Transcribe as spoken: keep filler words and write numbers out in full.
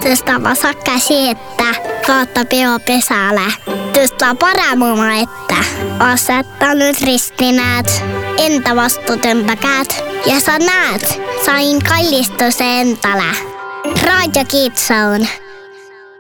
Tõsta vasakka siettä kautta peopesälle. Tõsta paremuuma ette. Asettanut ristinäät. Entä vastuutempäkäät. Ja sä näet, sain kallistuse entale. Radio Kids Zone.